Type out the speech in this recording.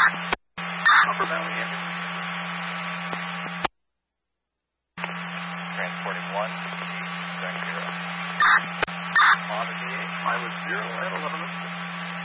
Upper Valley Ambulance. Transporting 1, 0. Monitor 0 at 11.